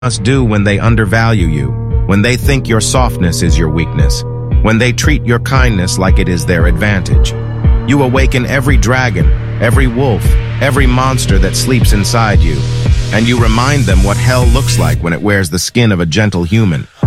must do when they undervalue you, when they think your softness is your weakness, when they treat your kindness like it is their advantage. You awaken every dragon, every wolf, every monster that sleeps inside you, and you remind them what hell looks like when it wears the skin of a gentle human.